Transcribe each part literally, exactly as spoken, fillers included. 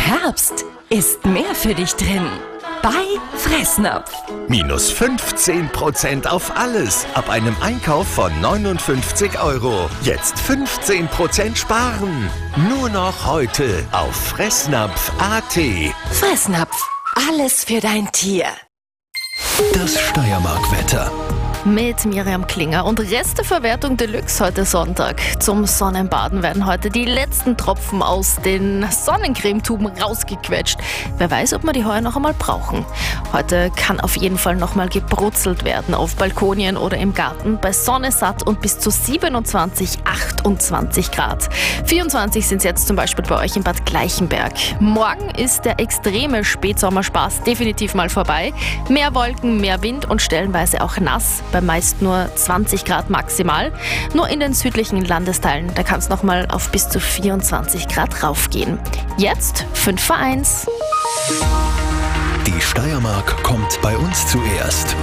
Herbst ist mehr für dich drin. Bei Fressnapf. Minus fünfzehn Prozent auf alles. Ab einem Einkauf von neunundfünfzig Euro. Jetzt fünfzehn Prozent sparen. Nur noch heute auf fressnapf punkt a t. Fressnapf. Alles für dein Tier. Das Steiermark-Wetter. Mit Miriam Klinger und Resteverwertung Deluxe heute Sonntag. Zum Sonnenbaden werden heute die letzten Tropfen aus den Sonnencremetuben rausgequetscht. Wer weiß, ob wir die heuer noch einmal brauchen. Heute kann auf jeden Fall noch mal gebrutzelt werden auf Balkonien oder im Garten. Bei Sonne satt und bis zu siebenundzwanzig, achtundzwanzig Grad. vierundzwanzig sind es jetzt zum Beispiel bei euch in Bad Gleichenberg. Morgen ist der extreme Spätsommerspaß definitiv mal vorbei. Mehr Wolken, mehr Wind und stellenweise auch nass. Bei meist nur zwanzig Grad maximal. Nur in den südlichen Landesteilen, da kann es nochmal auf bis zu vierundzwanzig Grad raufgehen. Jetzt fünf vor eins. Die Steiermark kommt bei uns zuerst.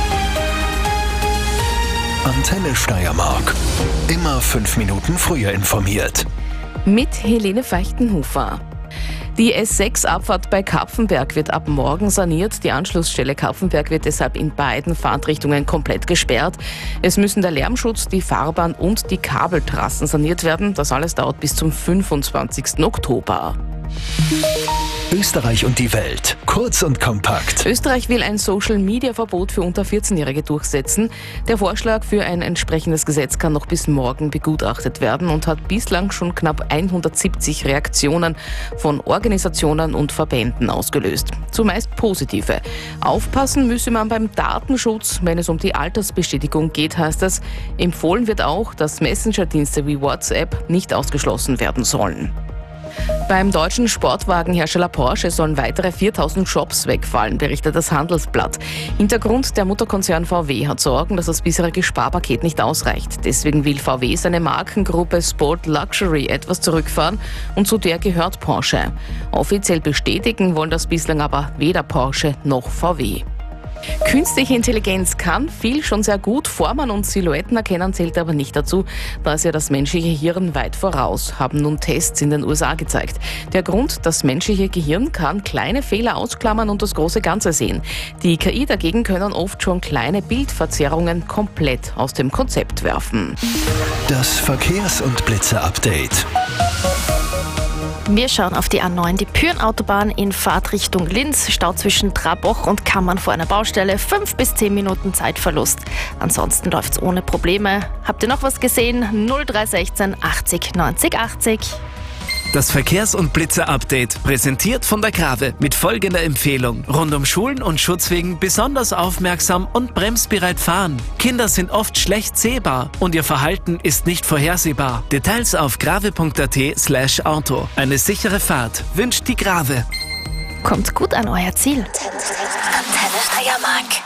Antenne Steiermark. Immer fünf Minuten früher informiert. Mit Helene Feichtenhofer. Die S sechs Abfahrt bei Kapfenberg wird ab morgen saniert. Die Anschlussstelle Kapfenberg wird deshalb in beiden Fahrtrichtungen komplett gesperrt. Es müssen der Lärmschutz, die Fahrbahn und die Kabeltrassen saniert werden. Das alles dauert bis zum fünfundzwanzigsten Oktober. Österreich und die Welt. Kurz und kompakt. Österreich will ein Social-Media-Verbot für unter vierzehnjährige durchsetzen. Der Vorschlag für ein entsprechendes Gesetz kann noch bis morgen begutachtet werden und hat bislang schon knapp hundertsiebzig Reaktionen von Organisationen und Verbänden ausgelöst. Zumeist positive. Aufpassen müsse man beim Datenschutz, wenn es um die Altersbestätigung geht, heißt es. Empfohlen wird auch, dass Messenger-Dienste wie WhatsApp nicht ausgeschlossen werden sollen. Beim deutschen Sportwagenhersteller Porsche sollen weitere viertausend Jobs wegfallen, berichtet das Handelsblatt. Hintergrund: der Mutterkonzern V W hat Sorgen, dass das bisherige Sparpaket nicht ausreicht. Deswegen will V W seine Markengruppe Sport Luxury etwas zurückfahren und zu der gehört Porsche. Offiziell bestätigen wollen das bislang aber weder Porsche noch V W. Künstliche Intelligenz kann viel schon sehr gut. Formen und Silhouetten erkennen zählt aber nicht dazu. Da ist ja das menschliche Hirn weit voraus, haben nun Tests in den U S A gezeigt. Der Grund: das menschliche Gehirn kann kleine Fehler ausklammern und das große Ganze sehen. Die K I dagegen können oft schon kleine Bildverzerrungen komplett aus dem Konzept werfen. Das Verkehrs- und Blitzer-Update. Wir schauen auf die A neun, die Pyhrn-Autobahn in Fahrtrichtung Linz. Stau zwischen Traboch und Kammern vor einer Baustelle. Fünf bis zehn Minuten Zeitverlust. Ansonsten läuft's ohne Probleme. Habt ihr noch was gesehen? null drei eins sechs achtzig neunzig achtzig. Das Verkehrs- und Blitzer-Update, präsentiert von der Grave mit folgender Empfehlung. Rund um Schulen und Schutzwegen besonders aufmerksam und bremsbereit fahren. Kinder sind oft schlecht sehbar und ihr Verhalten ist nicht vorhersehbar. Details auf grave punkt a t slash auto. Eine sichere Fahrt wünscht die Grave. Kommt gut an euer Ziel. Antenne Steiermark.